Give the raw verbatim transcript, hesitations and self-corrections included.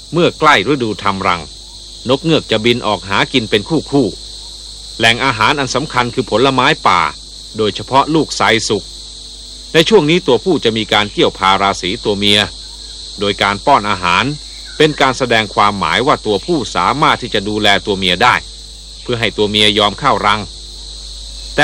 เมื่อใกล้ฤดูทำรังนกเงือกจะบินออกหากินเป็นคู่คู่แหล่งอาหารอันสำคัญคือผลไม้ป่าโดยเฉพาะลูกไทรสุกในช่วงนี้ตัวผู้จะมีการเกี่ยวพาราสีตัวเมียโดยการป้อนอาหารเป็นการแสดงความหมายว่าตัวผู้สามารถที่จะดูแลตัวเมียได้เพื่อให้ตัวเมียยอมเข้ารัง